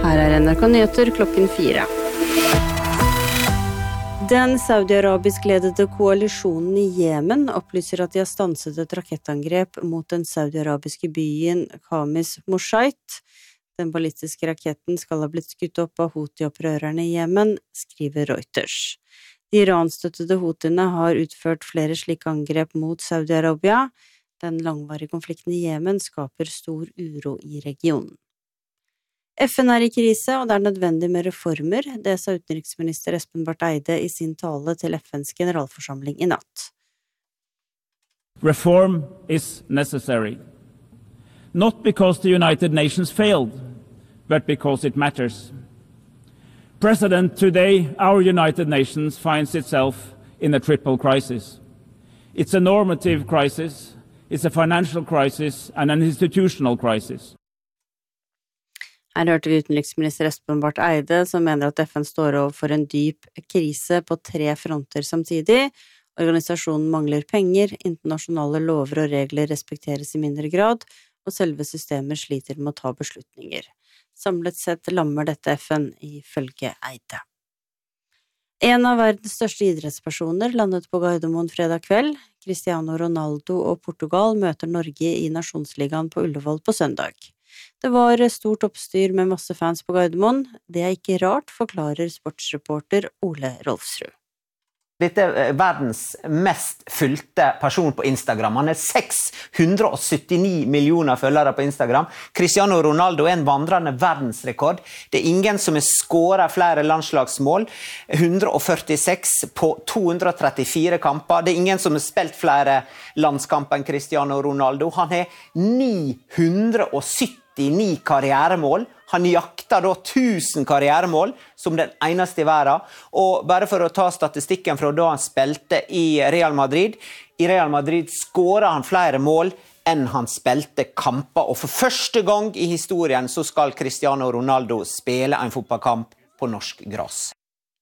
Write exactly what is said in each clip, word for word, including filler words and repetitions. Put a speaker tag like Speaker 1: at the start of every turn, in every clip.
Speaker 1: her er N R K Nyheter klokken fire. Den saudi-arabisk-ledede koalisjonen i Jemen opplyser at de har stanset et rakettangrep mot den saudi-arabiske byen Khamis Moshait. Den ballistiske raketten skal ha blitt skutt opp av Houthi-opprørerne i Jemen, skriver Reuters. De iranstøttede Houthiene har utført flere slike angrep mot Saudi-Arabia. Den langvarige konflikten i Jemen skaper stor uro i regionen. F N er i krise, og det er nødvendig med reformer, det sa utenriksminister Espen Barth Eide i sin tale til F N's generalforsamling i natt.
Speaker 2: Reform is necessary. Not because the United Nations failed, but because it matters. President, today our United Nations finds itself in a triple crisis. It's a normative crisis, it's a financial crisis, and an institutional crisis.
Speaker 1: Her hørte vi utenriksminister Espen Barth Eide, som mener at F N står overfor en dyp krise på tre fronter samtidig. Organisasjonen mangler penger, internasjonale lover og regler respekteres i mindre grad, og selve systemet sliter med å ta beslutninger. Samlet sett lammer dette F N ifølge Eide. En av verdens største idrettspersoner landet på Gardermoen fredag kveld. Cristiano Ronaldo og Portugal møter Norge i Nasjonsligaen på Ullevål på søndag. Det var stort oppstyr med masse fans på Gardermoen. Det er ikke rart, forklarer sportsreporter Ole Rolfsrud.
Speaker 3: Dette er verdens mest fulgte person på Instagram. Han er seks hundre og syttini millioner følgere på Instagram. Cristiano Ronaldo er en vandrende verdensrekord. Det er ingen som har skåret flere landslagsmål. hundre og førtiseks på to hundre og trettifire kamper. Det er ingen som har spilt flere landskamper enn Cristiano Ronaldo. Han har ni hundre og syttini karrieremål. Han jakter da tusen karrieremål som den eneste i verden. Og bare for å ta statistikken fra da han spilte i Real Madrid. I Real Madrid skåret han flere mål enn han spilte kamper. Og for første gang i historien så skal Cristiano Ronaldo spille en fotballkamp på norsk gras.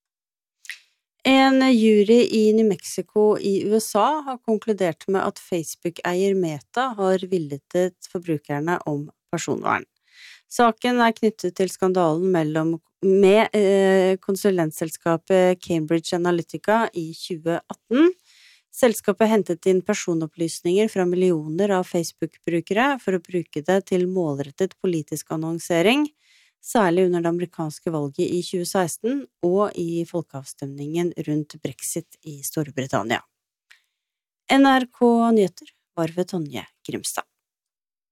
Speaker 1: En jury i New Mexico i U S A har konkludert med at Facebook-eier Meta har villedet forbrukerne om personvern. Saken er knyttet til skandalen mellom, med eh, konsulentselskapet Cambridge Analytica i tjue atten. Selskapet hentet inn personopplysninger fra millioner av Facebook-brukere for å bruke det til målrettet politisk annonsering, særlig under det amerikanske valget i tjue seksten og i folkeavstemningen rundt Brexit i Storbritannia. N R K Nyheter var ved Tonje Grimstad.